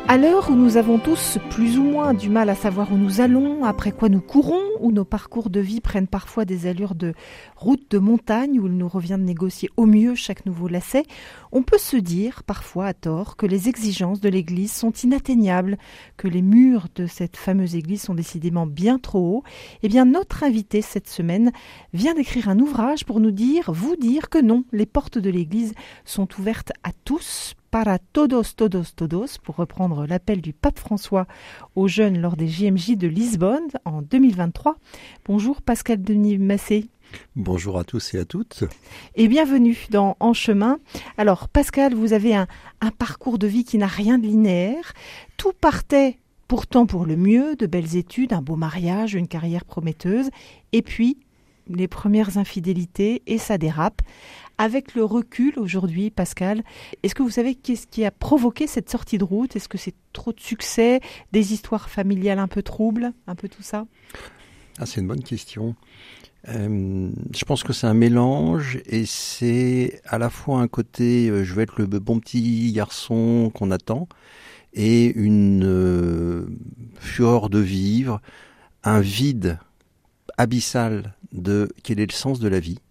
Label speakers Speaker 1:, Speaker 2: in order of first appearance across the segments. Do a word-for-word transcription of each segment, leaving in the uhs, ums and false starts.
Speaker 1: À l'heure où nous avons tous plus ou moins du mal à savoir où nous allons, après quoi nous courons, où nos parcours de vie prennent parfois des allures de route de montagne, où il nous revient de négocier au mieux chaque nouveau lacet, on peut se dire, parfois à tort, que les exigences de l'Église sont inatteignables, que les murs de cette fameuse Église sont décidément bien trop hauts. Eh bien, notre invité cette semaine vient d'écrire un ouvrage pour nous dire, vous dire que non, les portes de l'Église sont ouvertes à tous, para todos, todos, todos, pour reprendre l'appel du pape François aux jeunes lors des J M J de Lisbonne en deux mille vingt-trois. Bonjour Pascal Denis Massé.
Speaker 2: Bonjour à tous et à toutes.
Speaker 1: Et bienvenue dans En Chemin. Alors Pascal, vous avez un, un parcours de vie qui n'a rien de linéaire. Tout partait pourtant pour le mieux, de belles études, un beau mariage, une carrière prometteuse. Et puis, les premières infidélités et ça dérape. Avec le recul aujourd'hui, Pascal, est-ce que vous savez qu'est-ce qui a provoqué cette sortie de route ? Est-ce que c'est trop de succès, des histoires familiales un peu troubles, un peu tout ça ?
Speaker 2: Ah, c'est une bonne question. Euh, je pense que c'est un mélange et c'est à la fois un côté euh, je vais être le bon petit garçon qu'on attend et une euh, fureur de vivre, un vide abyssal de quel est le sens de la vie.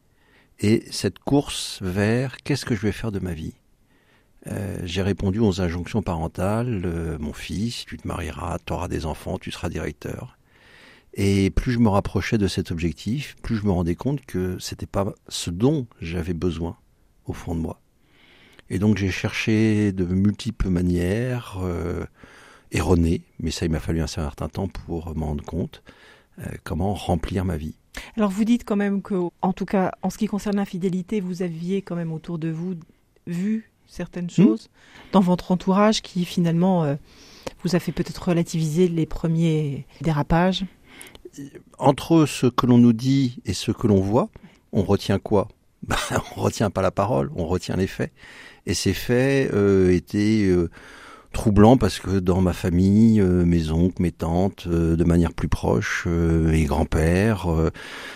Speaker 2: Et cette course vers qu'est-ce que je vais faire de ma vie ? euh, J'ai répondu aux injonctions parentales, euh, mon fils, tu te marieras, tu auras des enfants, tu seras directeur. Et plus je me rapprochais de cet objectif, plus je me rendais compte que c'était pas ce dont j'avais besoin au fond de moi. Et donc j'ai cherché de multiples manières, euh, erronées, mais ça il m'a fallu un certain temps pour m'en rendre compte, euh, comment remplir ma vie.
Speaker 1: Alors vous dites quand même que, en tout cas, en ce qui concerne l'infidélité, vous aviez quand même autour de vous vu certaines choses mmh. dans votre entourage qui finalement euh, vous a fait peut-être relativiser les premiers dérapages.
Speaker 2: Entre ce que l'on nous dit et ce que l'on voit, on retient quoi ? Ben, on retient pas la parole, on retient les faits. Et ces faits euh, étaient euh, troublants parce que dans ma famille, euh, mes oncles, mes tantes, euh, de manière plus proche, euh, mes grands-pères, euh,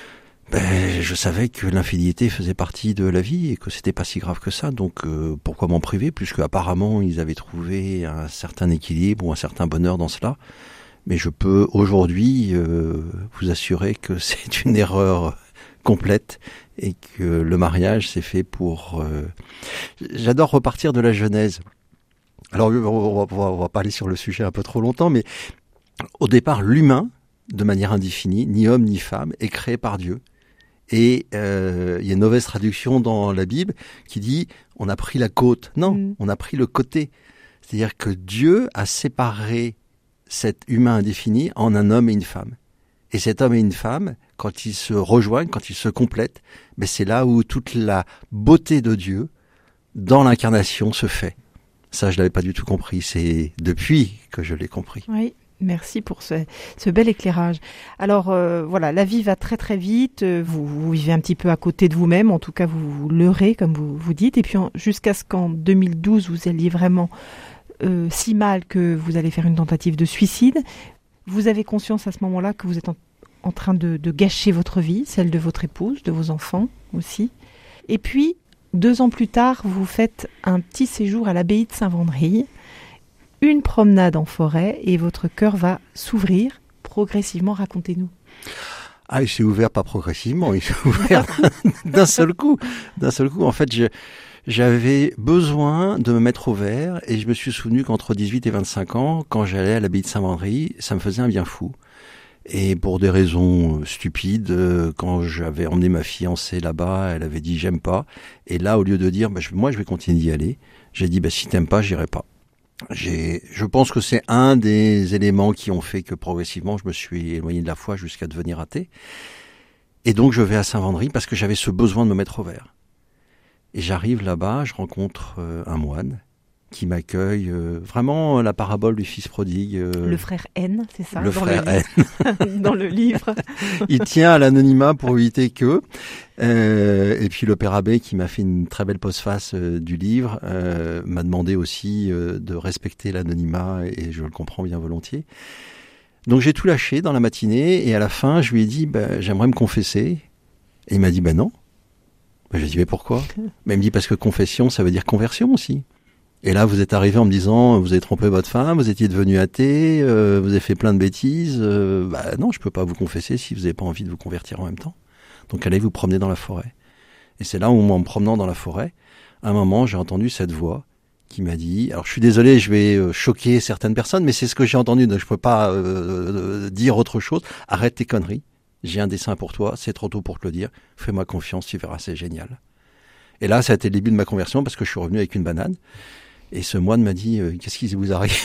Speaker 2: ben, je savais que l'infidélité faisait partie de la vie et que c'était pas si grave que ça. Donc euh, pourquoi m'en priver, puisque apparemment ils avaient trouvé un certain équilibre ou un certain bonheur dans cela. Mais je peux aujourd'hui euh, vous assurer que c'est une erreur complète et que le mariage s'est fait pour... Euh... J'adore repartir de la Genèse. Alors on va, on va pas aller sur le sujet un peu trop longtemps, mais au départ, l'humain, de manière indéfinie, ni homme ni femme, est créé par Dieu. Et euh, il y a une mauvaise traduction dans la Bible qui dit « on a pris la côte ». Non, mmh. on a pris le côté. C'est-à-dire que Dieu a séparé cet humain indéfini en un homme et une femme. Et cet homme et une femme, quand ils se rejoignent, quand ils se complètent, ben c'est là où toute la beauté de Dieu, dans l'incarnation, se fait. Ça, je l'avais pas du tout compris. C'est depuis que je l'ai compris.
Speaker 1: Oui, merci pour ce, ce bel éclairage. Alors, euh, voilà, la vie va très très vite. Vous, vous vivez un petit peu à côté de vous-même. En tout cas, vous vous leurrez, comme vous, vous dites. Et puis, en, jusqu'à ce qu'en deux mille douze, vous alliez vraiment... Euh, si mal que vous allez faire une tentative de suicide. Vous avez conscience à ce moment-là que vous êtes en, en train de, de gâcher votre vie, celle de votre épouse, de vos enfants aussi. Et puis, deux ans plus tard, vous faites un petit séjour à l'abbaye de Saint-Wandrille, une promenade en forêt et votre cœur va s'ouvrir progressivement. Racontez-nous.
Speaker 2: Ah, il s'est ouvert pas progressivement, il s'est ouvert d'un seul coup. D'un seul coup, en fait, je... J'avais besoin de me mettre au vert et je me suis souvenu qu'entre dix-huit et vingt-cinq ans, quand j'allais à l'abbaye de Saint-Wandrille, ça me faisait un bien fou. Et pour des raisons stupides, quand j'avais emmené ma fiancée là-bas, elle avait dit « j'aime pas ». Et là, au lieu de dire bah, « moi, je vais continuer d'y aller », j'ai dit bah, « si t'aimes pas, j'irai pas ». J'ai, je pense que c'est un des éléments qui ont fait que progressivement, je me suis éloigné de la foi jusqu'à devenir athée. Et donc, je vais à Saint-Wandrille parce que j'avais ce besoin de me mettre au vert. Et j'arrive là-bas, je rencontre euh, un moine qui m'accueille, euh, vraiment la parabole du fils prodigue. Euh,
Speaker 1: le frère N, c'est ça ?
Speaker 2: Le
Speaker 1: dans
Speaker 2: frère
Speaker 1: le N. Dans le livre.
Speaker 2: Il tient à l'anonymat pour éviter que. Euh, et puis le père abbé, qui m'a fait une très belle postface euh, du livre, euh, m'a demandé aussi euh, de respecter l'anonymat, et je le comprends bien volontiers. Donc j'ai tout lâché dans la matinée, et à la fin, je lui ai dit bah, « j'aimerais me confesser ». Et il m'a dit bah, « non ». Ben, j'ai dit, mais pourquoi ? Ben, il me dit, parce que confession, ça veut dire conversion aussi. Et là, vous êtes arrivé en me disant, vous avez trompé votre femme, vous étiez devenu athée, euh, vous avez fait plein de bêtises. Euh, bah non, je peux pas vous confesser si vous n'avez pas envie de vous convertir en même temps. Donc allez vous promener dans la forêt. Et c'est là où, en me promenant dans la forêt, à un moment, j'ai entendu cette voix qui m'a dit, alors je suis désolé, je vais euh, choquer certaines personnes, mais c'est ce que j'ai entendu, donc je peux pas euh, euh, dire autre chose. Arrête tes conneries, j'ai un dessein pour toi, c'est trop tôt pour te le dire, fais-moi confiance, tu verras, c'est génial. Et là, ça a été le début de ma conversion parce que je suis revenu avec une banane. Et ce moine m'a dit, euh, qu'est-ce qui vous arrive?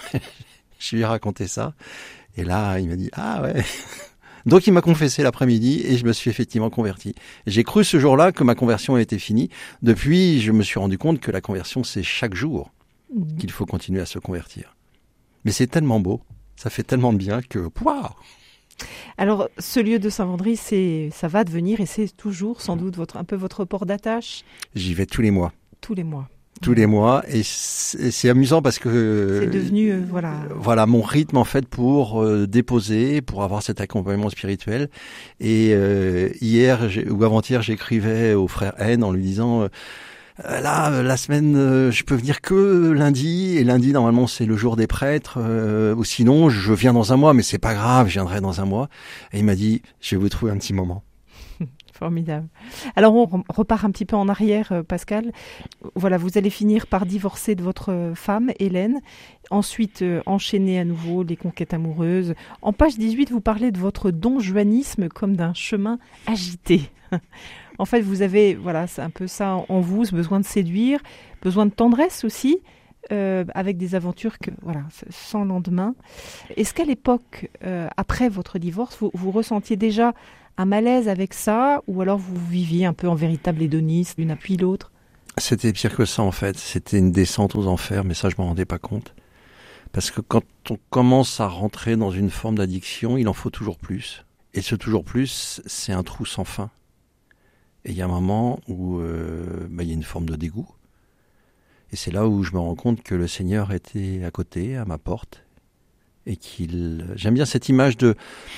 Speaker 2: Je lui ai raconté ça. Et là, il m'a dit, ah ouais. Donc il m'a confessé l'après-midi et je me suis effectivement converti. J'ai cru ce jour-là que ma conversion était finie. Depuis, je me suis rendu compte que la conversion, c'est chaque jour mmh. qu'il faut continuer à se convertir. Mais c'est tellement beau, ça fait tellement de bien que... Waouh!
Speaker 1: Alors, ce lieu de Saint-Vendry, c'est, ça va devenir, et c'est toujours sans doute votre, un peu votre port d'attache.
Speaker 2: J'y vais tous les mois.
Speaker 1: Tous les mois.
Speaker 2: Tous les mois, et c'est, c'est amusant parce que
Speaker 1: c'est devenu euh, voilà
Speaker 2: euh, voilà mon rythme en fait pour euh, déposer, pour avoir cet accompagnement spirituel. Et euh, hier j'ai, ou avant-hier, j'écrivais au frère N en lui disant euh, là la semaine euh, je peux venir que lundi, et lundi normalement c'est le jour des prêtres, euh, ou sinon je viens dans un mois, mais c'est pas grave, je viendrai dans un mois. Et il m'a dit, je vais vous trouver un petit moment.
Speaker 1: Formidable. Alors on repart un petit peu en arrière, euh, Pascal. Voilà, vous allez finir par divorcer de votre femme, Hélène. Ensuite, euh, enchaîner à nouveau les conquêtes amoureuses. En page dix-huit, vous parlez de votre donjuanisme comme d'un chemin agité. En fait, vous avez, voilà, c'est un peu ça en vous, ce besoin de séduire, besoin de tendresse aussi, euh, avec des aventures que, voilà, sans lendemain. Est-ce qu'à l'époque, euh, après votre divorce, vous, vous ressentiez déjà un malaise avec ça, ou alors vous viviez un peu en véritable hédoniste, l'une appuie l'autre?
Speaker 2: C'était pire que ça en fait, c'était une descente aux enfers, mais ça je m'en rendais pas compte. Parce que quand on commence à rentrer dans une forme d'addiction, il en faut toujours plus. Et ce toujours plus, c'est un trou sans fin. Et il y a un moment où euh, bah, il y a une forme de dégoût. Et c'est là où je me rends compte que le Seigneur était à côté, à ma porte, et qu'il... J'aime bien cette image de...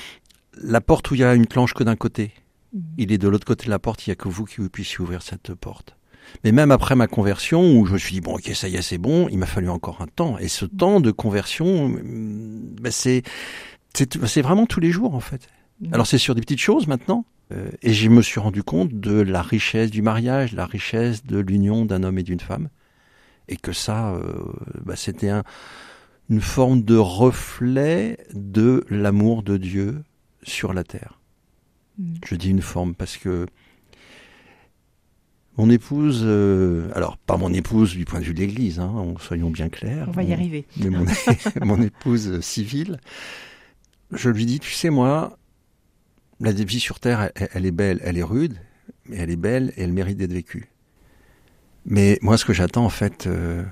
Speaker 2: La porte où il y a une clenche que d'un côté. Mmh. Il est de l'autre côté de la porte, il n'y a que vous qui vous puissiez ouvrir cette porte. Mais même après ma conversion, où je me suis dit, bon, ok, ça y est, c'est bon, il m'a fallu encore un temps. Et ce mmh. temps de conversion, ben c'est, c'est, c'est vraiment tous les jours, en fait. Mmh. Alors, c'est sur des petites choses maintenant. Euh, et je me suis rendu compte de la richesse du mariage, la richesse de l'union d'un homme et d'une femme. Et que ça, euh, ben, c'était un, une forme de reflet de l'amour de Dieu sur la terre. Mmh. Je dis une forme parce que mon épouse, euh, alors pas mon épouse du point de vue de l'Église, hein, soyons bien clairs.
Speaker 1: On va y mon, arriver.
Speaker 2: Mais mon, mon épouse civile, je lui dis, tu sais moi, la vie sur terre, elle, elle est belle, elle est rude, mais elle est belle et elle mérite d'être vécue. Mais moi, ce que j'attends en fait, euh,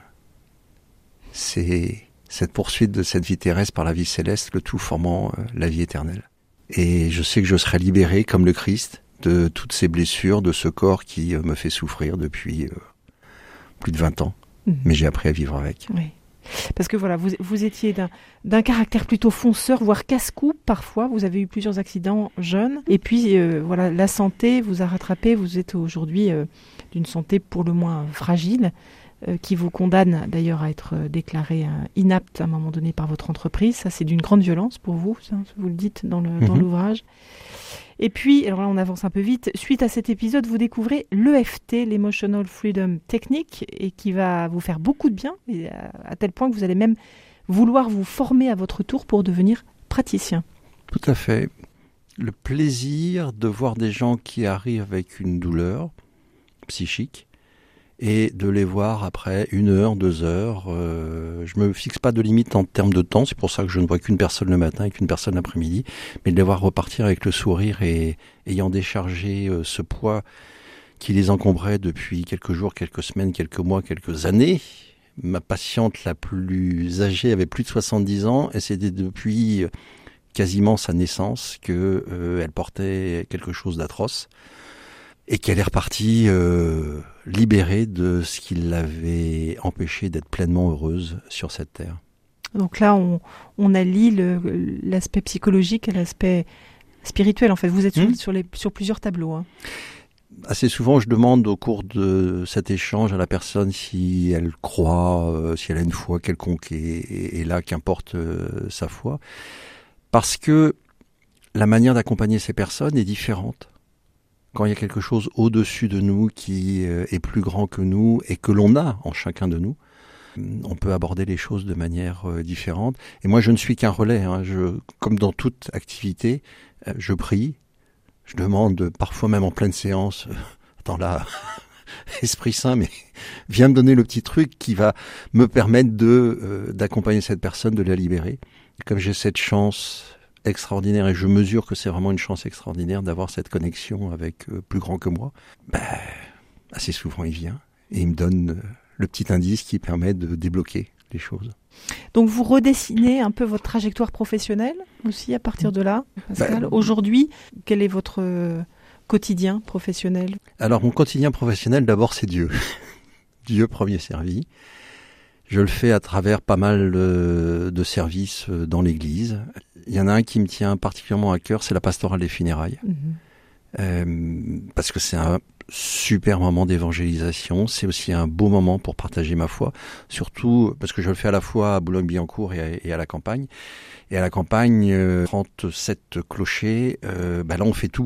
Speaker 2: c'est cette poursuite de cette vie terrestre par la vie céleste, le tout formant euh, la vie éternelle. Et je sais que je serai libéré, comme le Christ, de toutes ces blessures, de ce corps qui me fait souffrir depuis euh, plus de vingt ans. Mmh. Mais j'ai appris à vivre avec.
Speaker 1: Oui. Parce que voilà, vous, vous étiez d'un, d'un caractère plutôt fonceur, voire casse-cou parfois. Vous avez eu plusieurs accidents jeunes. Et puis, euh, voilà, la santé vous a rattrapé. Vous êtes aujourd'hui euh, d'une santé pour le moins fragile, euh, qui vous condamne d'ailleurs à être euh, déclaré euh, inapte à un moment donné par votre entreprise. Ça, c'est d'une grande violence pour vous, ça, vous le dites dans, le, mmh. dans l'ouvrage. Et puis, alors là, on avance un peu vite. Suite à cet épisode, vous découvrez l'E F T, l'Emotional Freedom Technique, et qui va vous faire beaucoup de bien, et à, à tel point que vous allez même vouloir vous former à votre tour pour devenir praticien.
Speaker 2: Tout à fait. Le plaisir de voir des gens qui arrivent avec une douleur psychique et de les voir après une heure, deux heures. Euh, je me fixe pas de limite en termes de temps, c'est pour ça que je ne vois qu'une personne le matin et qu'une personne l'après-midi, mais de les voir repartir avec le sourire et ayant déchargé euh, ce poids qui les encombrait depuis quelques jours, quelques semaines, quelques mois, quelques années. Ma patiente la plus âgée avait plus de soixante-dix ans et c'était depuis quasiment sa naissance que euh, elle portait quelque chose d'atroce. Et qu'elle est repartie euh, libérée de ce qui l'avait empêchée d'être pleinement heureuse sur cette terre.
Speaker 1: Donc là, on, on allie le, l'aspect psychologique et l'aspect spirituel. En fait, vous êtes sur, mmh. sur, les, sur plusieurs tableaux. Hein.
Speaker 2: assez souvent, je demande au cours de cet échange à la personne si elle croit, euh, si elle a une foi quelconque, et, et, et là, qu'importe euh, sa foi, parce que la manière d'accompagner ces personnes est différente. Quand il y a quelque chose au-dessus de nous qui euh, est plus grand que nous et que l'on a en chacun de nous, on peut aborder les choses de manière euh, différente. Et moi, je ne suis qu'un relais. Hein. Je, comme dans toute activité, euh, je prie. Je demande, parfois même en pleine séance, euh, attends là, Esprit Saint, mais viens me donner le petit truc qui va me permettre de euh, d'accompagner cette personne, de la libérer. Et comme j'ai cette chance extraordinaire, et je mesure que c'est vraiment une chance extraordinaire d'avoir cette connexion avec euh, plus grand que moi, ben, assez souvent il vient et il me donne euh, le petit indice qui permet de débloquer les choses.
Speaker 1: Donc vous redessinez un peu votre trajectoire professionnelle aussi à partir de là, Pascal. Bah, aujourd'hui, quel est votre euh, quotidien professionnel ?
Speaker 2: Alors mon quotidien professionnel, d'abord c'est Dieu. Dieu premier servi. Je le fais à travers pas mal euh, de services euh, dans l'Église. Il y en a un qui me tient particulièrement à cœur, c'est la pastorale des funérailles. Mmh. Euh, parce que c'est un super moment d'évangélisation, c'est aussi un beau moment pour partager ma foi, surtout parce que je le fais à la fois à Boulogne-Billancourt et à, et à la campagne. Et à la campagne, euh, trente-sept clochers, euh, bah là on fait tout.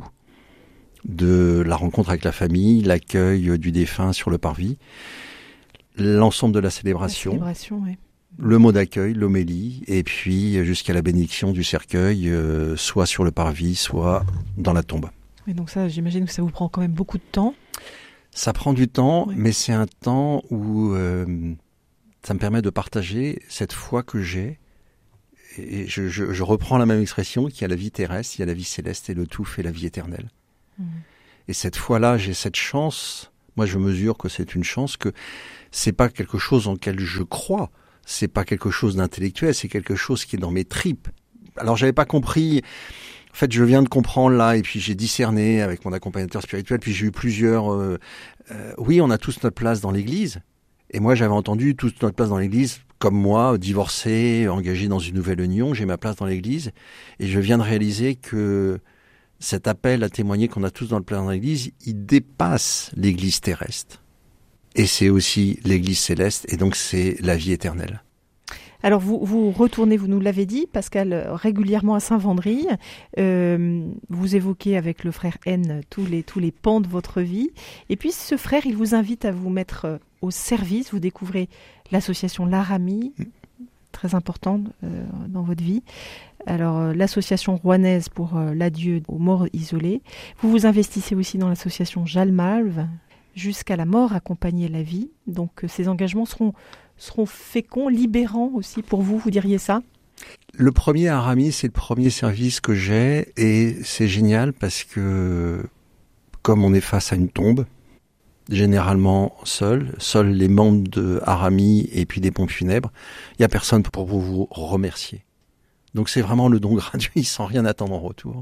Speaker 2: De la rencontre avec la famille, l'accueil du défunt sur le parvis, l'ensemble de la célébration,
Speaker 1: la célébration oui.
Speaker 2: Le mot d'accueil, l'homélie, et puis jusqu'à la bénédiction du cercueil, euh, soit sur le parvis, soit dans la tombe.
Speaker 1: Et donc ça, j'imagine que ça vous prend quand même beaucoup de temps.
Speaker 2: Ça prend du temps,
Speaker 1: oui.
Speaker 2: mais c'est un temps où euh, ça me permet de partager cette foi que j'ai. Et je, je, je reprends la même expression qu'il y a la vie terrestre, il y a la vie céleste, et le tout fait la vie éternelle. Mmh. Et cette foi-là, j'ai cette chance. Moi, je mesure que c'est une chance, que c'est pas quelque chose en lequel je crois. C'est pas quelque chose d'intellectuel, c'est quelque chose qui est dans mes tripes. Alors, j'avais pas compris. En fait, je viens de comprendre là, et puis j'ai discerné avec mon accompagnateur spirituel, puis j'ai eu plusieurs... Euh, euh, oui, on a tous notre place dans l'Église. Et moi, j'avais entendu tous notre place dans l'Église, comme moi, divorcé, engagé dans une nouvelle union, j'ai ma place dans l'Église. Et je viens de réaliser que cet appel à témoigner qu'on a tous dans le place dans l'Église, il dépasse l'Église terrestre. Et c'est aussi l'Église céleste, et donc c'est la vie éternelle.
Speaker 1: Alors vous, vous retournez, vous nous l'avez dit, Pascal, régulièrement à Saint-Vendry. Euh, vous évoquez avec le frère N tous les, tous les pans de votre vie. Et puis ce frère, il vous invite à vous mettre au service. Vous découvrez l'association Laramie, très importante euh, dans votre vie. Alors euh, l'association rouennaise pour euh, l'adieu aux morts isolés. Vous vous investissez aussi dans l'association Jalmalve, jusqu'à la mort, accompagner la vie. Donc euh, ces engagements seront... seront féconds, libérants aussi pour vous, vous diriez ça ?
Speaker 2: Le premier à Aramis, c'est le premier service que j'ai, et c'est génial parce que comme on est face à une tombe, généralement seul, seuls les membres de Aramis et puis des pompes funèbres, il n'y a personne pour vous remercier. Donc c'est vraiment le don gratuit sans rien attendre en retour.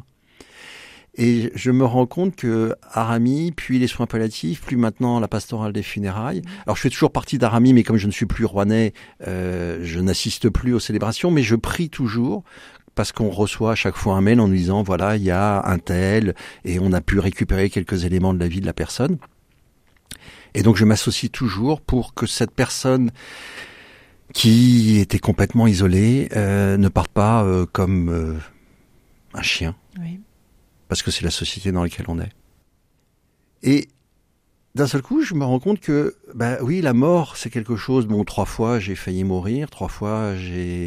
Speaker 2: Et je me rends compte que Aramis, puis les soins palliatifs, puis maintenant la pastorale des funérailles. Alors je fais toujours partie d'Aramis, mais comme je ne suis plus rouennais, euh, je n'assiste plus aux célébrations, mais je prie toujours, parce qu'on reçoit à chaque fois un mail en nous disant, voilà, il y a un tel, et on a pu récupérer quelques éléments de la vie de la personne. Et donc je m'associe toujours pour que cette personne qui était complètement isolée euh, ne parte pas euh, comme euh, un chien.
Speaker 1: Oui.
Speaker 2: Parce que c'est la société dans laquelle on est. Et d'un seul coup, je me rends compte que, bah oui, la mort, c'est quelque chose. Bon, trois fois, j'ai failli mourir. Trois fois,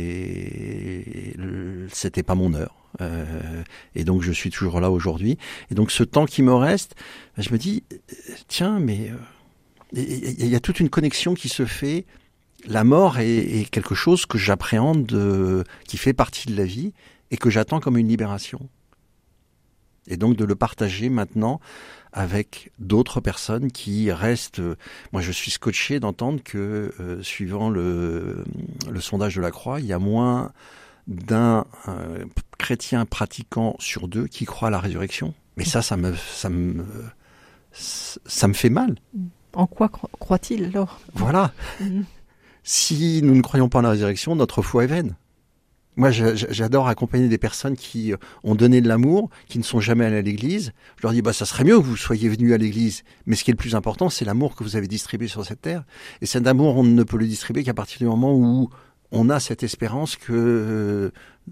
Speaker 2: j'ai, c'était pas mon heure. Euh, et donc, je suis toujours là aujourd'hui. Et donc, ce temps qui me reste, je me dis, tiens, mais il euh, y, y a toute une connexion qui se fait. La mort est, est quelque chose que j'appréhende, euh, qui fait partie de la vie et que j'attends comme une libération. Et donc de le partager maintenant avec d'autres personnes qui restent... Moi, je suis scotché d'entendre que, euh, suivant le, le sondage de la Croix, il y a moins d'un euh, chrétien pratiquant sur deux qui croit à la résurrection. Mais ça, ça me, ça me, ça me fait mal.
Speaker 1: En quoi cro- croit-il alors ?
Speaker 2: Voilà. Mmh. Si nous ne croyons pas à la résurrection, notre foi est vaine. Moi, j'adore accompagner des personnes qui ont donné de l'amour, qui ne sont jamais allées à l'église. Je leur dis, bah, ça serait mieux que vous soyez venus à l'église. Mais ce qui est le plus important, c'est l'amour que vous avez distribué sur cette terre. Et cet amour, on ne peut le distribuer qu'à partir du moment où on a cette espérance que euh,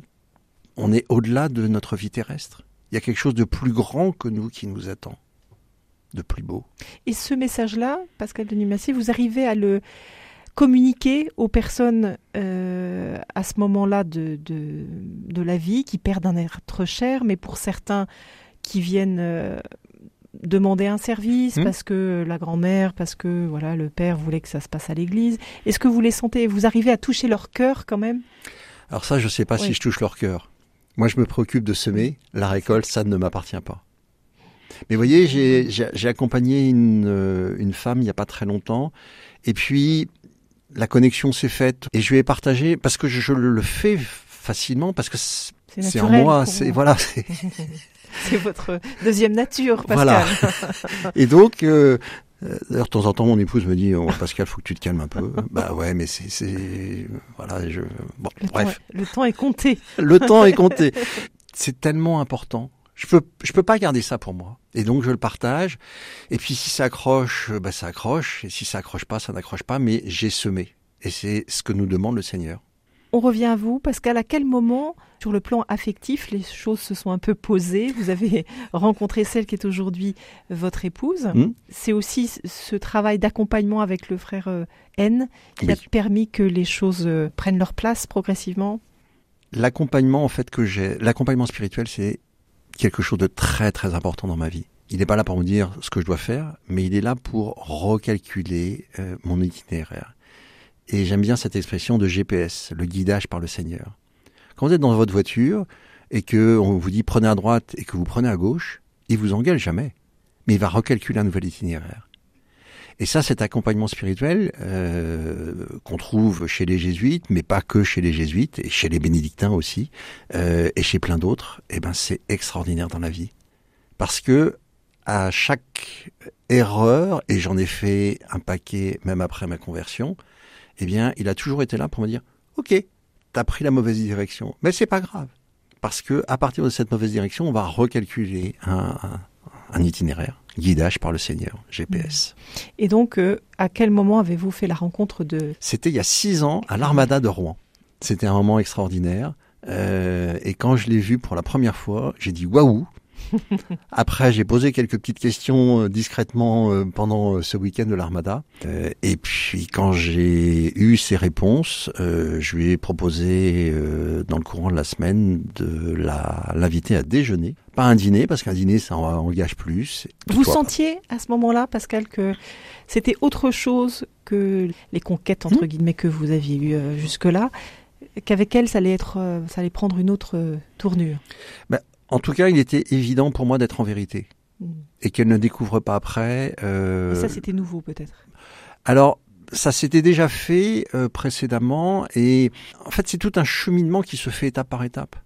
Speaker 2: on est au-delà de notre vie terrestre. Il y a quelque chose de plus grand que nous qui nous attend, de plus beau.
Speaker 1: Et ce message-là, Pascal Denis-Massy, vous arrivez à le communiquer aux personnes euh, à ce moment-là de, de, de la vie, qui perdent un être cher, mais pour certains qui viennent euh, demander un service, mmh. parce que la grand-mère, parce que voilà, le père voulait que ça se passe à l'église. Est-ce que vous les sentez, vous arrivez à toucher leur cœur quand même ?
Speaker 2: Alors ça, je ne sais pas oui. si je touche leur cœur. Moi, je me préoccupe de semer. La récolte, ça ne m'appartient pas. Mais vous voyez, j'ai, j'ai, j'ai accompagné une, une femme il n'y a pas très longtemps, et puis la connexion s'est faite, et je lui ai partagé, parce que je, je le fais facilement, parce que c'est, c'est, c'est en moi, c'est, voilà. C'est...
Speaker 1: c'est votre deuxième nature, Pascal.
Speaker 2: Voilà. Et donc, euh, d'ailleurs, de temps en temps, mon épouse me dit, oh, Pascal, faut que tu te calmes un peu. Bah ouais, mais c'est, c'est, voilà, je, bon,
Speaker 1: le
Speaker 2: bref.
Speaker 1: Temps, le temps est compté.
Speaker 2: Le temps est compté. C'est tellement important. Je peux, je peux pas garder ça pour moi. Et donc, je le partage. Et puis, si ça accroche, bah, ça accroche. Et si ça accroche pas, ça n'accroche pas. Mais j'ai semé. Et c'est ce que nous demande le Seigneur.
Speaker 1: On revient à vous, Pascal. À quel moment, sur le plan affectif, les choses se sont un peu posées ? Vous avez rencontré celle qui est aujourd'hui votre épouse. Mmh. C'est aussi ce travail d'accompagnement avec le frère N qui oui. a permis que les choses prennent leur place progressivement ?
Speaker 2: L'accompagnement, en fait, que j'ai, l'accompagnement spirituel, c'est quelque chose de très très important dans ma vie. Il n'est pas là pour me dire ce que je dois faire, mais il est là pour recalculer euh, mon itinéraire. Et j'aime bien cette expression de G P S, le guidage par le Seigneur. Quand vous êtes dans votre voiture et qu'on vous dit prenez à droite et que vous prenez à gauche, il vous engueule jamais, mais il va recalculer un nouvel itinéraire. Et ça, cet accompagnement spirituel euh, qu'on trouve chez les jésuites, mais pas que chez les jésuites, et chez les bénédictins aussi, euh, et chez plein d'autres, eh ben c'est extraordinaire dans la vie. Parce que à chaque erreur, et j'en ai fait un paquet même après ma conversion, eh bien, il a toujours été là pour me dire « Ok, t'as pris la mauvaise direction, mais c'est pas grave. » Parce que à partir de cette mauvaise direction, on va recalculer un, un, un itinéraire. Guidage par le Seigneur, G P S.
Speaker 1: Et donc, euh, à quel moment avez-vous fait la rencontre de...
Speaker 2: C'était il y a six ans, à l'Armada de Rouen. C'était un moment extraordinaire. Euh, et quand je l'ai vu pour la première fois, j'ai dit « Waouh !» Après, j'ai posé quelques petites questions euh, discrètement euh, pendant euh, ce week-end de l'Armada. Euh, et puis, quand j'ai eu ces réponses, euh, je lui ai proposé, euh, dans le courant de la semaine, de la, l'inviter à déjeuner. Pas un dîner, parce qu'un dîner, ça engage plus.
Speaker 1: Vous sentiez à ce moment-là, Pascal, que c'était autre chose que les conquêtes, entre mmh. guillemets, que vous aviez eues euh, jusque-là, qu'avec elle, ça allait, être, euh, ça allait prendre une autre euh, tournure?
Speaker 2: Ben, en tout cas, il était évident pour moi d'être en vérité. Mmh. Et qu'elle ne découvre pas après. Euh...
Speaker 1: Et ça, c'était nouveau, peut-être?
Speaker 2: Alors, ça s'était déjà fait euh, précédemment. Et en fait, c'est tout un cheminement qui se fait étape par étape.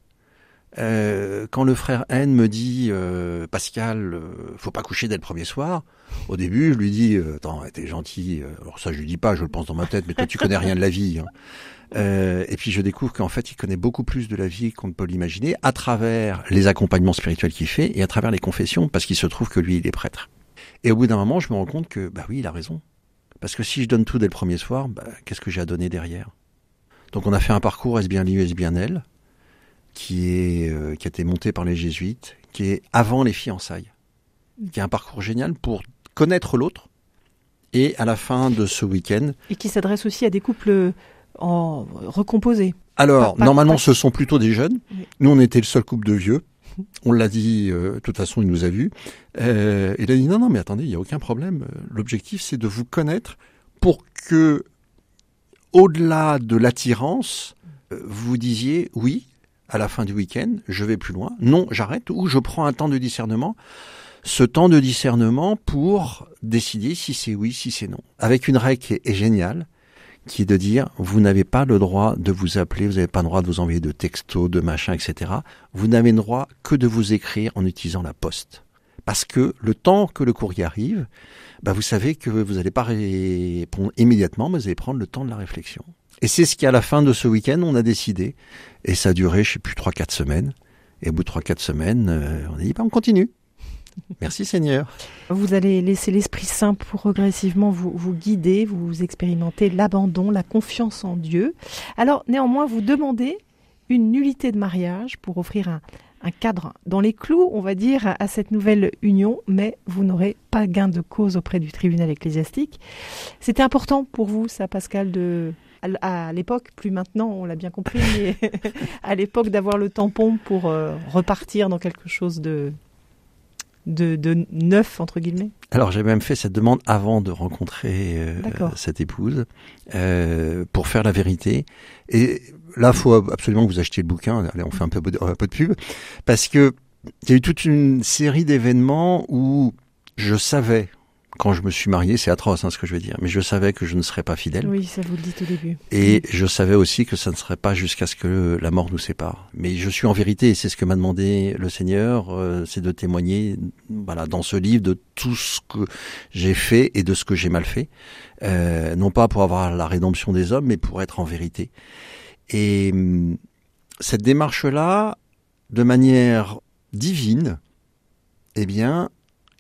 Speaker 2: Euh, quand le frère N me dit euh, Pascal, euh, faut pas coucher dès le premier soir. Au début, je lui dis euh, attends, t'es gentil. Alors ça, je lui dis pas, je le pense dans ma tête, mais toi, tu connais rien de la vie. Hein. Euh, et puis je découvre qu'en fait, il connaît beaucoup plus de la vie qu'on ne peut l'imaginer à travers les accompagnements spirituels qu'il fait et à travers les confessions, parce qu'il se trouve que lui, il est prêtre. Et au bout d'un moment, je me rends compte que bah oui, il a raison. Parce que si je donne tout dès le premier soir, bah, qu'est-ce que j'ai à donner derrière? Donc on a fait un parcours Est-ce bien lui, est-ce bien elle, qui est euh, qui a été monté par les jésuites, qui est avant les fiançailles, qui est un parcours génial pour connaître l'autre. Et à la fin de ce week-end, et
Speaker 1: qui s'adresse aussi à des couples en recomposés.
Speaker 2: Alors
Speaker 1: pas, pas,
Speaker 2: normalement,
Speaker 1: pas...
Speaker 2: ce sont plutôt des jeunes. Oui. Nous, on était le seul couple de vieux. On l'a dit, euh, de toute façon, il nous a vus. Euh, il a dit non, non, mais attendez, il y a aucun problème. L'objectif, c'est de vous connaître pour que, au-delà de l'attirance, euh, vous disiez oui. À la fin du week-end, je vais plus loin. Non, j'arrête, ou je prends un temps de discernement. Ce temps de discernement pour décider si c'est oui, si c'est non. Avec une règle qui est, est géniale, qui est de dire, vous n'avez pas le droit de vous appeler, vous n'avez pas le droit de vous envoyer de textos, de machin, et cetera. Vous n'avez le droit que de vous écrire en utilisant la poste. Parce que le temps que le courrier arrive, bah vous savez que vous n'allez pas répondre immédiatement, mais vous allez prendre le temps de la réflexion. Et c'est ce qu'à la fin de ce week-end, on a décidé. Et ça a duré, je ne sais plus, trois quatre semaines. Et au bout de trois quatre semaines, euh, on a dit, bah, on continue. Merci Seigneur.
Speaker 1: Vous allez laisser l'Esprit Saint pour progressivement vous, vous guider, vous expérimenter l'abandon, la confiance en Dieu. Alors néanmoins, vous demandez une nullité de mariage pour offrir un, un cadre dans les clous, on va dire, à cette nouvelle union, mais vous n'aurez pas gain de cause auprès du tribunal ecclésiastique. C'était important pour vous, ça, Pascal, de... à l'époque, plus maintenant, on l'a bien compris, mais à l'époque d'avoir le tampon pour euh, repartir dans quelque chose de... De, de neuf, entre guillemets?
Speaker 2: Alors, j'ai même fait cette demande avant de rencontrer euh, cette épouse, euh, pour faire la vérité. Et là, il faut absolument que vous achetiez le bouquin. Allez, on fait un peu, un peu de pub. Parce que il y a eu toute une série d'événements où je savais, quand je me suis marié, c'est atroce hein, ce que je veux dire, mais je savais que je ne serais pas fidèle.
Speaker 1: Oui, ça vous le dites au début.
Speaker 2: Et je savais aussi que ça ne serait pas jusqu'à ce que la mort nous sépare. Mais je suis en vérité, et c'est ce que m'a demandé le Seigneur, euh, c'est de témoigner, voilà, dans ce livre de tout ce que j'ai fait et de ce que j'ai mal fait. Euh, non pas pour avoir la rédemption des hommes, mais pour être en vérité. Et hum, cette démarche-là, de manière divine, eh bien,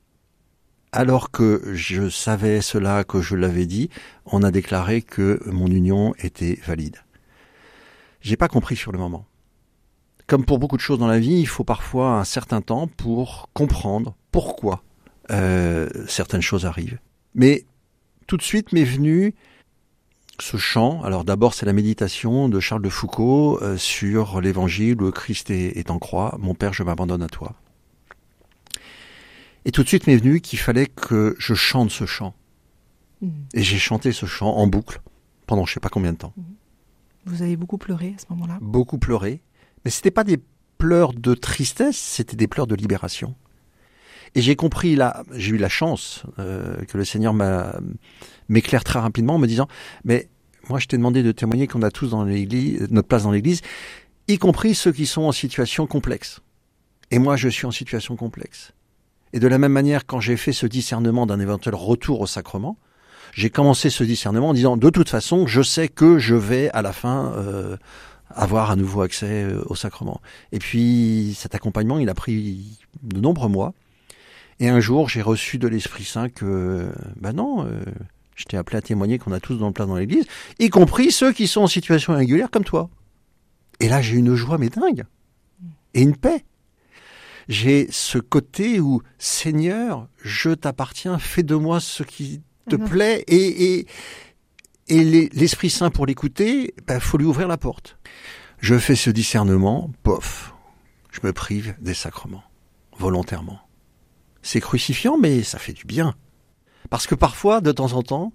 Speaker 2: alors que je savais cela, que je l'avais dit, on a déclaré que mon union était valide. J'ai pas compris sur le moment. Comme pour beaucoup de choses dans la vie, il faut parfois un certain temps pour comprendre pourquoi euh, certaines choses arrivent. Mais tout de suite m'est venu ce chant. Alors d'abord, c'est la méditation de Charles de Foucault euh, sur l'évangile où Christ est, est en croix. Mon Père, je m'abandonne à toi. Et tout de suite m'est venu qu'il fallait que je chante ce chant. Mmh. Et j'ai chanté ce chant en boucle pendant je ne sais pas combien de temps.
Speaker 1: Vous avez beaucoup pleuré à ce moment-là?
Speaker 2: Beaucoup pleuré. Mais ce n'était pas des pleurs de tristesse, c'était des pleurs de libération. Et j'ai compris, là, j'ai eu la chance euh, que le Seigneur m'a, m'éclaire très rapidement en me disant « Mais moi, je t'ai demandé de témoigner qu'on a tous dans l'église, notre place dans l'église, y compris ceux qui sont en situation complexe. Et moi, je suis en situation complexe. » Et de la même manière, quand j'ai fait ce discernement d'un éventuel retour au sacrement, j'ai commencé ce discernement en disant, de toute façon, je sais que je vais à la fin euh, avoir à nouveau accès euh, au sacrement. Et puis, cet accompagnement, il a pris de nombreux mois. Et un jour, j'ai reçu de l'Esprit Saint que, ben non, euh, je t'ai appelé à témoigner qu'on a tous dans le plat dans l'église, y compris ceux qui sont en situation irrégulière comme toi. Et là, j'ai une joie mais dingue. Et une paix. J'ai ce côté où, Seigneur, je t'appartiens, fais de moi ce qui te mmh. plaît. Et, et, et les, l'Esprit Saint, pour l'écouter, ben, faut lui ouvrir la porte. Je fais ce discernement, pof, je me prive des sacrements, volontairement. C'est crucifiant, mais ça fait du bien. Parce que parfois, de temps en temps,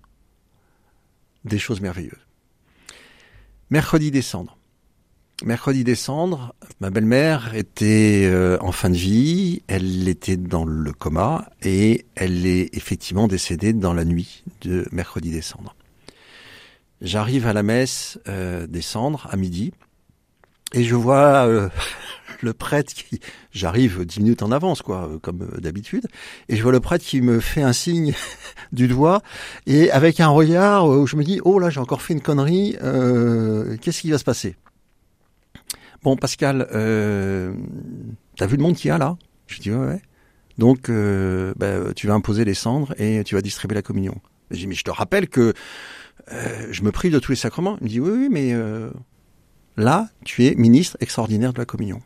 Speaker 2: des choses merveilleuses. Mercredi des cendres. Mercredi des cendres, ma belle-mère était euh, en fin de vie, elle était dans le coma et elle est effectivement décédée dans la nuit de mercredi des cendres. J'arrive à la messe euh, des cendres à midi et je vois euh, le prêtre qui... J'arrive dix minutes en avance, quoi, comme d'habitude, et je vois le prêtre qui me fait un signe du doigt et avec un regard où je me dis « Oh là, j'ai encore fait une connerie, euh, qu'est-ce qui va se passer ?» Bon, Pascal, euh, t'as vu le monde qu'il y a là? Je dis ouais, ouais. Donc, euh, bah, tu vas imposer les cendres et tu vas distribuer la communion. Je dis mais je te rappelle que euh, je me prive de tous les sacrements. Il me dit oui, oui, mais euh, là, tu es ministre extraordinaire de la communion.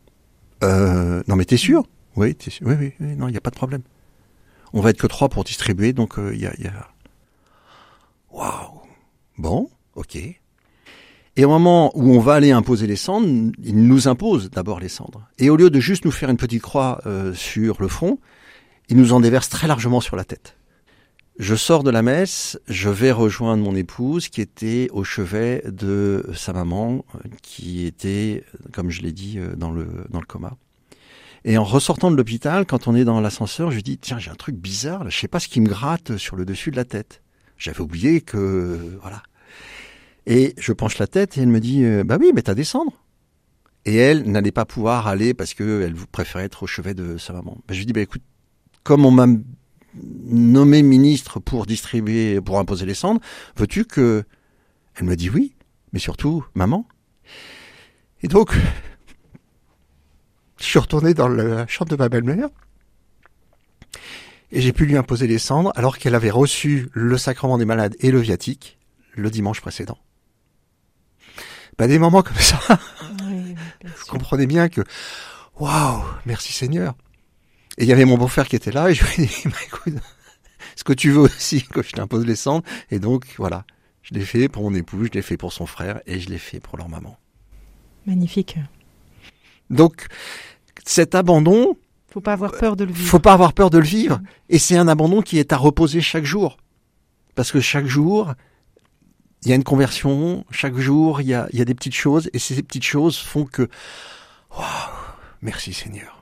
Speaker 2: Euh, non, mais t'es sûr? Oui, t'es sûr. Oui, oui, oui, non, il n'y a pas de problème. On va être que trois pour distribuer, donc il euh, y a, y a. Waouh. Bon, ok. Et au moment où on va aller imposer les cendres, il nous impose d'abord les cendres. Et au lieu de juste nous faire une petite croix euh, sur le front, il nous en déverse très largement sur la tête. Je sors de la messe, je vais rejoindre mon épouse qui était au chevet de sa maman, qui était, comme je l'ai dit, dans le, dans le coma. Et en ressortant de l'hôpital, quand on est dans l'ascenseur, je lui dis « Tiens, j'ai un truc bizarre, là, je sais pas ce qui me gratte sur le dessus de la tête. » J'avais oublié que... voilà. Et je penche la tête et elle me dit euh, « Bah oui, mais t'as des cendres. » Et elle n'allait pas pouvoir aller parce qu'elle préférait être au chevet de sa maman. Bah, je lui dis « Bah écoute, comme on m'a nommé ministre pour distribuer, pour imposer les cendres, veux-tu que... » Elle me dit « Oui. » mais surtout maman. Et donc, je suis retourné dans la chambre de ma belle-mère et j'ai pu lui imposer les cendres alors qu'elle avait reçu le sacrement des malades et le viatique le dimanche précédent. Bah, des moments comme ça, oui, vous comprenez bien que, waouh, merci Seigneur. Et il y avait mon beau-frère qui était là et je lui ai dit, bah, écoute, est-ce que tu veux aussi que je t'impose les cendres? Et donc, voilà, je l'ai fait pour mon époux, je l'ai fait pour son frère et je l'ai fait pour leur maman.
Speaker 1: Magnifique.
Speaker 2: Donc, cet abandon...
Speaker 1: Faut pas avoir peur de le vivre.
Speaker 2: Faut pas avoir peur de le vivre. Et c'est un abandon qui est à reposer chaque jour. Parce que chaque jour, il y a une conversion. Chaque jour, il y a, il y a des petites choses. Et ces petites choses font que... Waouh, merci Seigneur.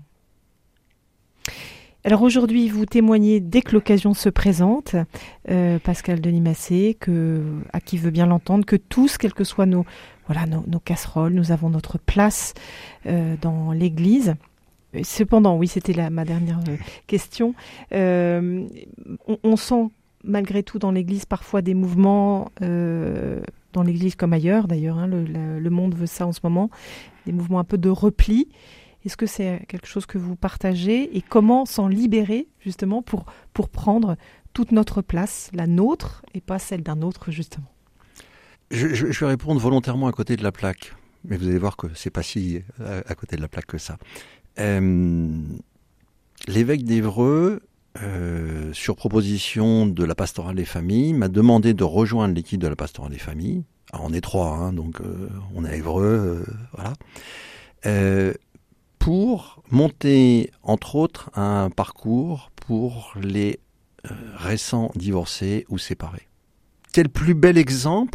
Speaker 1: Alors aujourd'hui, vous témoignez dès que l'occasion se présente, euh, Pascal Denis-Massé, que, à qui veut bien l'entendre, que tous, quelles que soient nos, voilà, nos, nos casseroles, nous avons notre place euh, dans l'Église. Cependant, oui, c'était la, ma dernière euh, question. Euh, on, on sent malgré tout dans l'Église parfois des mouvements, euh, dans l'Église comme ailleurs d'ailleurs, hein, le, le, le monde veut ça en ce moment, des mouvements un peu de repli. Est-ce que c'est quelque chose que vous partagez et comment s'en libérer justement pour, pour prendre toute notre place, la nôtre et pas celle d'un autre justement?
Speaker 2: je, je, je vais répondre volontairement à côté de la plaque, mais vous allez voir que c'est pas si à, à côté de la plaque que ça. Euh, l'évêque d'Évreux, euh, sur proposition de la pastorale des familles, m'a demandé de rejoindre l'équipe de la pastorale des familles. Alors on est trois, hein, donc euh, on est à Évreux, euh, voilà. Euh, pour monter, entre autres, un parcours pour les euh, récents divorcés ou séparés. Quel plus bel exemple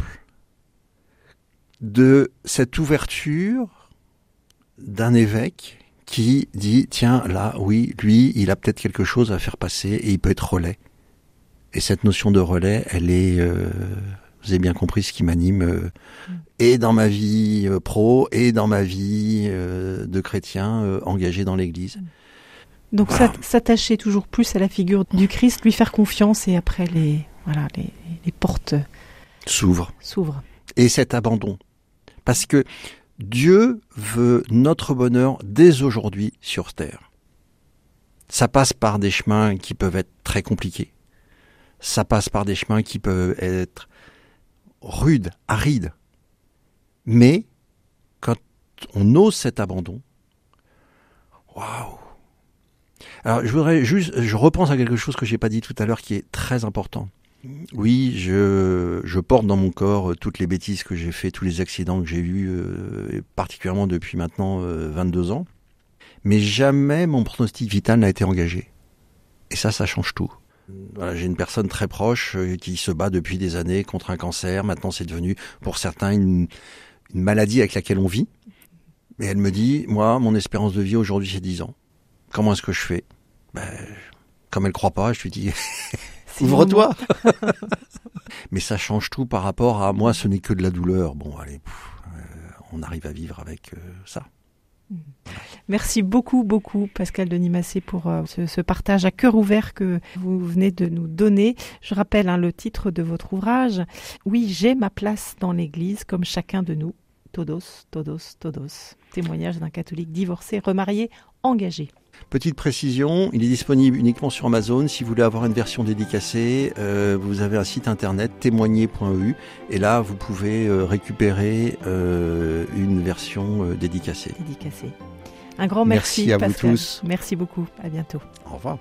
Speaker 2: de cette ouverture d'un évêque qui dit, tiens, là, oui, lui, il a peut-être quelque chose à faire passer et il peut être relais. Et cette notion de relais, elle est... Euh, vous avez bien compris ce qui m'anime, euh, mmh. et dans ma vie euh, pro, et dans ma vie euh, de chrétien euh, engagé dans l'Église.
Speaker 1: Donc voilà. S'attacher toujours plus à la figure du Christ, lui faire confiance, et après les, voilà, les, les portes
Speaker 2: s'ouvrent.
Speaker 1: s'ouvrent.
Speaker 2: Et cet abandon. Parce que Dieu veut notre bonheur dès aujourd'hui sur terre. Ça passe par des chemins qui peuvent être très compliqués. Ça passe par des chemins qui peuvent être rude, aride. Mais quand on ose cet abandon, waouh. Alors je voudrais juste, je repense à quelque chose que j'ai pas dit tout à l'heure qui est très important. Oui, je je porte dans mon corps toutes les bêtises que j'ai fait, tous les accidents que j'ai eus, euh, particulièrement depuis maintenant euh, vingt-deux ans. Mais jamais mon pronostic vital n'a été engagé. Et ça, ça change tout. Voilà, j'ai une personne très proche euh, qui se bat depuis des années contre un cancer. Maintenant, c'est devenu, pour certains, une, une maladie avec laquelle on vit. Et elle me dit, moi, mon espérance de vie aujourd'hui, c'est dix ans. Comment est-ce que je fais? Ben, comme elle croit pas, je lui dis, ouvre-toi. Mais ça change tout par rapport à moi, ce n'est que de la douleur. Bon, allez, pff, euh, on arrive à vivre avec euh, ça.
Speaker 1: Merci beaucoup, beaucoup, Pascal Denis-Massé, pour euh, ce, ce partage à cœur ouvert que vous venez de nous donner. Je rappelle hein, le titre de votre ouvrage. Oui, j'ai ma place dans l'Église, comme chacun de nous. Todos, todos, todos. Témoignage d'un catholique divorcé, remarié, engagé.
Speaker 2: Petite précision, il est disponible uniquement sur Amazon. Si vous voulez avoir une version dédicacée, euh, vous avez un site internet témoigner point e u et là vous pouvez euh, récupérer euh, une version euh, dédicacée.
Speaker 1: Dédicacée. Un grand merci,
Speaker 2: merci à
Speaker 1: Pascal.
Speaker 2: vous tous.
Speaker 1: Merci beaucoup. À bientôt.
Speaker 2: Au revoir.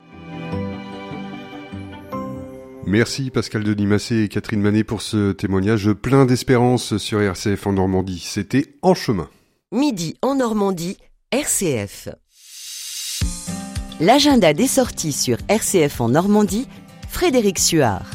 Speaker 3: Merci Pascal Denis-Massé et Catherine Manet pour ce témoignage plein d'espérance sur R C F en Normandie. C'était En chemin.
Speaker 4: Midi en Normandie, R C F. L'agenda des sorties sur R C F en Normandie, Frédéric Suard.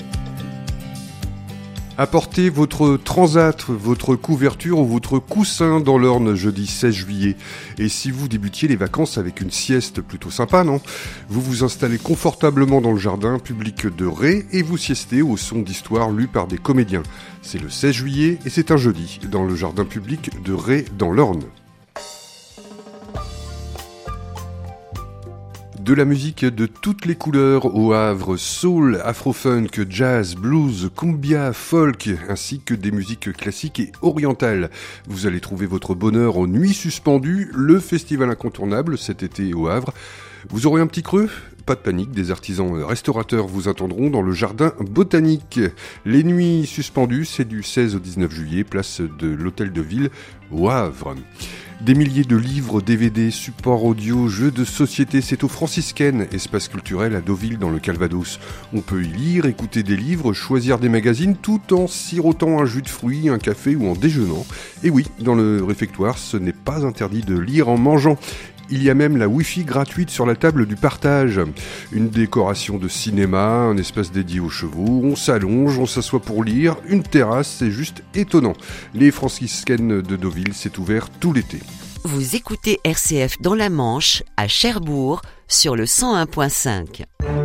Speaker 3: Apportez votre transat, votre couverture ou votre coussin dans l'Orne jeudi seize juillet. Et si vous débutiez les vacances avec une sieste plutôt sympa, non ? Vous vous installez confortablement dans le jardin public de Ré et vous siestez au son d'histoires lues par des comédiens. C'est le seize juillet et c'est un jeudi dans le jardin public de Ré dans l'Orne. De la musique de toutes les couleurs au Havre, soul, afro-funk, jazz, blues, cumbia, folk, ainsi que des musiques classiques et orientales. Vous allez trouver votre bonheur en Nuit Suspendue, le festival incontournable cet été au Havre. Vous aurez un petit creux ? Pas de panique, des artisans restaurateurs vous attendront dans le jardin botanique. Les Nuits Suspendues, c'est du seize au dix-neuf juillet, place de l'Hôtel de Ville au Havre. Des milliers de livres, D V D, supports audio, jeux de société, c'est au Franciscaine, espace culturel à Deauville dans le Calvados. On peut y lire, écouter des livres, choisir des magazines tout en sirotant un jus de fruits, un café ou en déjeunant. Et oui, dans le réfectoire, ce n'est pas interdit de lire en mangeant. Il y a même la Wi-Fi gratuite sur la table du partage. Une décoration de cinéma, un espace dédié aux chevaux, on s'allonge, on s'assoit pour lire, une terrasse, c'est juste étonnant. Les franciscaines de Deauville, c'est ouvert tout l'été.
Speaker 4: Vous écoutez R C F dans la Manche, à Cherbourg, sur le cent un virgule cinq.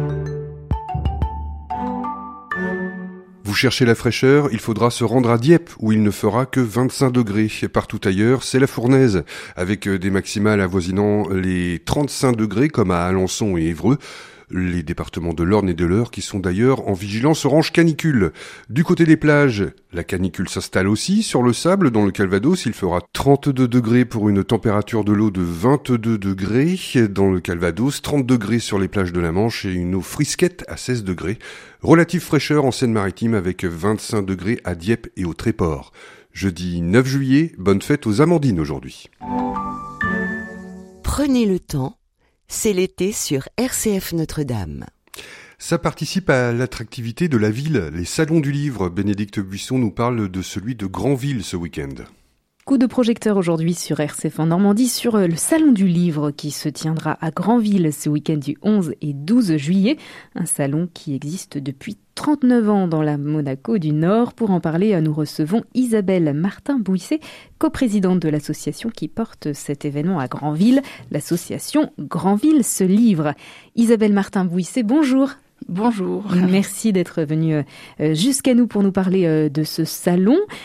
Speaker 3: Vous cherchez la fraîcheur, il faudra se rendre à Dieppe, où il ne fera que vingt-cinq degrés. Partout ailleurs, c'est la fournaise, avec des maximales avoisinant les trente-cinq degrés, comme à Alençon et Évreux. Les départements de l'Orne et de l'Eure qui sont d'ailleurs en vigilance orange canicule. Du côté des plages, la canicule s'installe aussi sur le sable. Dans le Calvados, il fera trente-deux degrés pour une température de l'eau de vingt-deux degrés. Dans le Calvados, trente degrés sur les plages de la Manche et une eau frisquette à seize degrés. Relative fraîcheur en Seine-Maritime avec vingt-cinq degrés à Dieppe et au Tréport. Jeudi neuf juillet, bonne fête aux Amandines aujourd'hui.
Speaker 4: Prenez le temps. C'est l'été sur R C F Notre-Dame.
Speaker 3: Ça participe à l'attractivité de la ville. Les salons du livre. Bénédicte Buisson nous parle de celui de Granville ce week-end.
Speaker 5: Coup de projecteur aujourd'hui sur R C F en Normandie sur le Salon du Livre qui se tiendra à Granville ce week-end du onze et douze juillet. Un salon qui existe depuis trente-neuf ans dans la Monaco du Nord. Pour en parler, nous recevons Isabelle Martin-Bouisset, coprésidente de l'association qui porte cet événement à Granville, l'association Granville se livre. Isabelle Martin-Bouisset, bonjour.
Speaker 6: Bonjour.
Speaker 5: Merci d'être venue jusqu'à nous pour nous parler de ce salon.